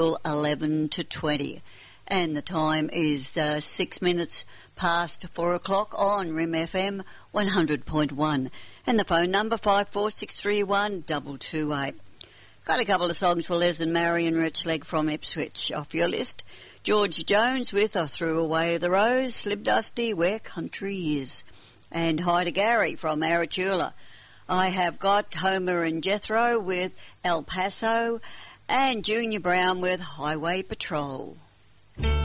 11 to 20. And the time is 6 minutes past 4 o'clock on RIM FM 100.1. And the phone number 54631 228. Got a couple of songs for Les and Marion Richleg from Ipswich off your list. George Jones with I Threw Away the Rose, Slim Dusty, Where Country Is. And Hi to Gary from Aratula. I have got Homer and Jethro with El Paso and Junior Brown with Highway Patrol.